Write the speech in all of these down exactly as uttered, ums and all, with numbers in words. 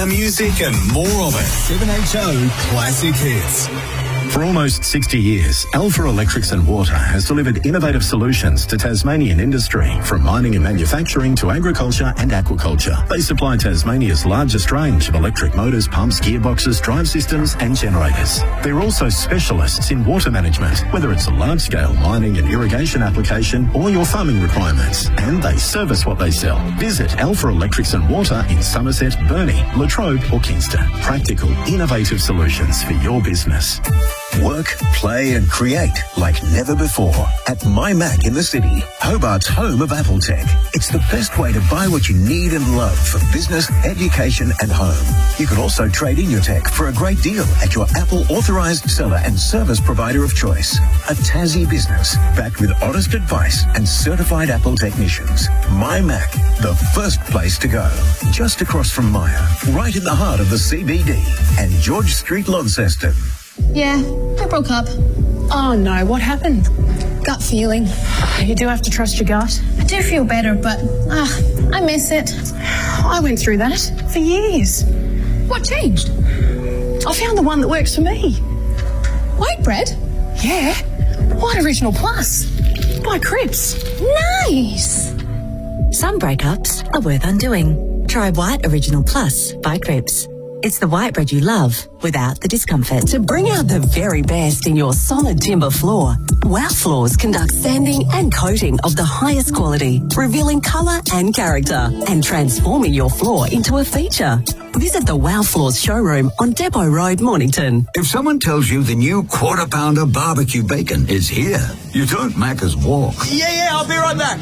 music and more of it. seven H O Classic Hits. For almost sixty years, Alpha Electrics and Water has delivered innovative solutions to Tasmanian industry, from mining and manufacturing to agriculture and aquaculture. They supply Tasmania's largest range of electric motors, pumps, gearboxes, drive systems and generators. They're also specialists in water management, whether it's a large-scale mining and irrigation application or your farming requirements. And they service what they sell. Visit Alpha Electrics and Water in Somerset, Burnie, Latrobe or Kingston. Practical, innovative solutions for your business. Work, play and create like never before at My Mac in the city, Hobart's home of Apple Tech. It's the best way to buy what you need and love for business, education and home. You can also trade in your tech for a great deal at your Apple authorised seller and service provider of choice. A Tassie business backed with honest advice and certified Apple technicians. My Mac, the first place to go. Just across from Myer, right in the heart of the C B D and George Street, Launceston. Yeah, I broke up. Oh no, what happened? Gut feeling. You do have to trust your gut. I do feel better, but ah, I miss it. I went through that for years. What changed? I found the one that works for me. White bread? Yeah, White Original Plus by Cripps. Nice! Some breakups are worth undoing. Try White Original Plus by Cripps. It's the white bread you love without the discomfort. To bring out the very best in your solid timber floor, Wow Floors conduct sanding and coating of the highest quality, revealing colour and character and transforming your floor into a feature. Visit the Wow Floors showroom on Depot Road, Mornington. If someone tells you the new Quarter Pounder barbecue bacon is here, you don't Macca's walk. Yeah, yeah, I'll be right back.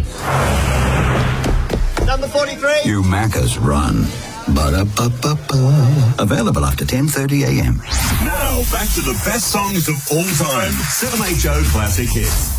Number forty-three. You Macca's run. Ba-da-ba-ba-ba. Available after ten thirty a m. Now, back to the best songs of all time. seven H O Classic Hits.